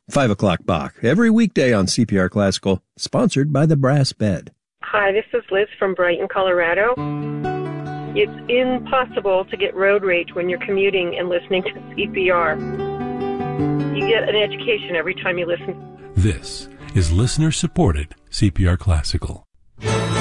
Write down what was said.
5 o'clock Bach, every weekday on CPR Classical, sponsored by the Brass Bed. Hi, this is Liz from Brighton, Colorado. It's impossible to get road rage when you're commuting and listening to CPR. You get an education every time you listen. This is listener-supported CPR Classical.